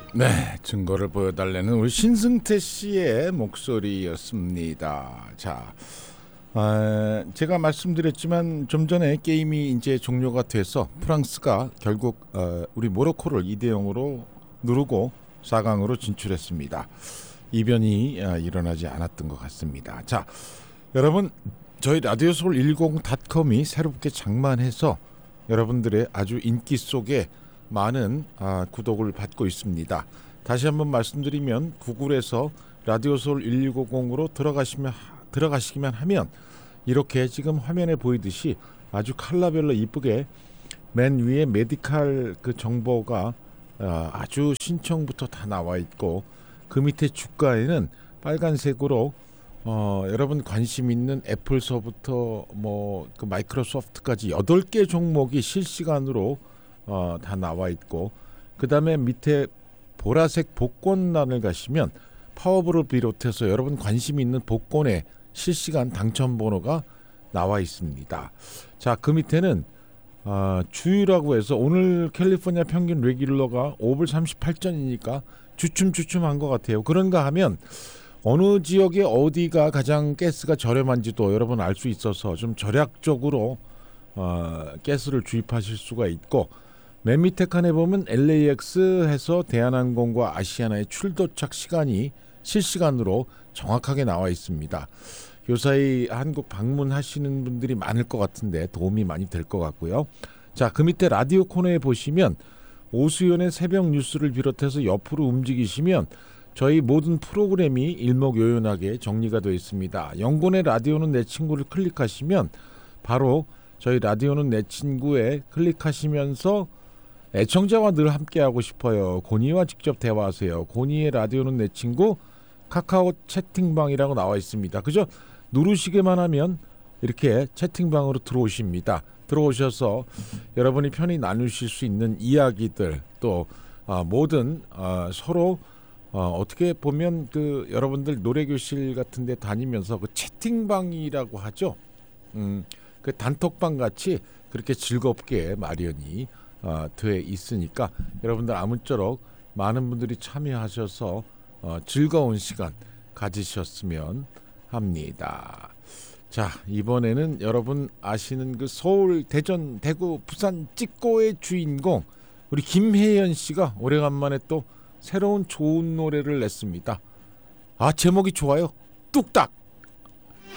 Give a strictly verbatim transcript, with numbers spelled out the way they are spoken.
네, 증거를 보여달라는 우리 신승태 씨의 목소리였습니다. 자, 아, 제가 말씀드렸지만 좀 전에 게임이 이제 종료가 돼서 프랑스가 결국 어, 우리 모로코를 이 대 영으로 누르고 사 강으로 진출했습니다. 이변이 아, 일어나지 않았던 것 같습니다. 자, 여러분, 저희 라디오서울 일공 닷컴이 새롭게 장만해서 여러분들의 아주 인기 속에 많은 아, 구독을 받고 있습니다. 다시 한번 말씀드리면 구글에서 라디오서울 일육오공으로 들어가시면 들어가시기만 하면 이렇게 지금 화면에 보이듯이 아주 컬러별로 이쁘게 맨 위에 메디칼 그 정보가 아, 아주 신청부터 다 나와 있고 그 밑에 주가에는 빨간색으로 어, 여러분 관심 있는 애플서부터 뭐 그 마이크로소프트까지 여덟 개 종목이 실시간으로 어, 다 나와 있고 그 다음에 밑에 보라색 복권란을 가시면 파워블을 비롯해서 여러분 관심 있는 복권의 실시간 당첨 번호가 나와 있습니다. 자, 그 밑에는 어, 주유라고 해서 오늘 캘리포니아 평균 레귤러가 오 불 삼십팔 전이니까 주춤주춤한 것 같아요. 그런가 하면 어느 지역에 어디가 가장 가스가 저렴한지도 여러분 알 수 있어서 좀 절약적으로 어, 가스를 주입하실 수가 있고 맨 밑에 칸에 보면 엘에이엑스에서 대한항공과 아시아나의 출도착 시간이 실시간으로 정확하게 나와 있습니다. 요사이 한국 방문하시는 분들이 많을 것 같은데 도움이 많이 될 것 같고요. 자, 그 밑에 라디오 코너에 보시면 오수연의 새벽 뉴스를 비롯해서 옆으로 움직이시면 저희 모든 프로그램이 일목요연하게 정리가 되어 있습니다. 영곤의 라디오는 내 친구를 클릭하시면 바로 저희 라디오는 내 친구에 클릭하시면서 애청자와 늘 함께하고 싶어요. 고니와 직접 대화하세요. 고니의 라디오는 내 친구 카카오 채팅방이라고 나와 있습니다. 그죠? 누르시기만 하면 이렇게 채팅방으로 들어오십니다. 들어오셔서 여러분이 편히 나누실 수 있는 이야기들 또 어, 모든 어, 서로 어, 어떻게 보면 그 여러분들 노래교실 같은 데 다니면서 그 채팅방이라고 하죠. 음, 그 단톡방 같이 그렇게 즐겁게 마련이 어, 돼 있으니까 여러분들 아무쪼록 많은 분들이 참여하셔서 어, 즐거운 시간 가지셨으면 합니다. 자, 이번에는 여러분 아시는 그 서울, 대전, 대구, 부산 찍고의 주인공 우리 김혜연 씨가 오래간만에 또 새로운 좋은 노래를 냈습니다. 아, 제목이 좋아요. 뚝딱.